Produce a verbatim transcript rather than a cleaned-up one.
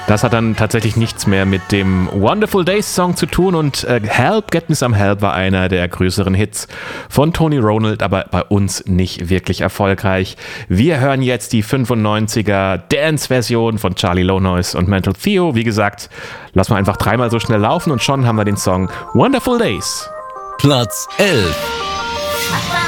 Das hat dann tatsächlich nichts mehr mit dem Wonderful Days Song zu tun und äh, Help, Get Me Some Help war einer der größeren Hits von Tony Ronald, aber bei uns nicht wirklich erfolgreich. Wir hören jetzt die fünfundneunziger Dance-Version von Charlie Low Noise und Mental Theo. Wie gesagt, lassen wir einfach dreimal so schnell laufen und schon haben wir den Song Wonderful Days. Platz elf. I